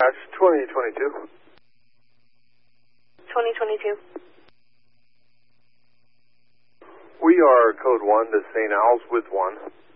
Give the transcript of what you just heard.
That's 2022. 2022. We are code 1 to St. Al's with 1.